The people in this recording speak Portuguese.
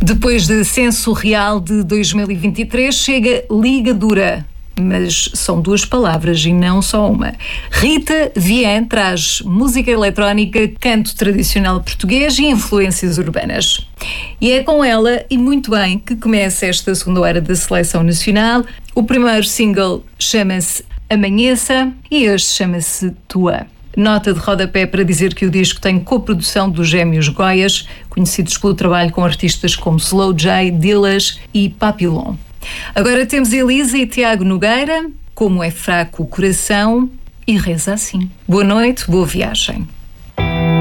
Depois de Censo Real de 2023, chega Ligadura. Mas são duas palavras e não só uma. Rita Vien traz música eletrónica, canto tradicional português e influências urbanas. E é com ela, e muito bem, que começa esta segunda hora da Seleção Nacional. O primeiro single chama-se Amanheça e este chama-se Tua. Nota de rodapé para dizer que o disco tem coprodução dos Gêmeos Goias, conhecidos pelo trabalho com artistas como Slow J, Dillas e Papillon. Agora temos Elisa e Tiago Nogueira, Como é Fraco o Coração, e reza assim. Boa noite, boa viagem.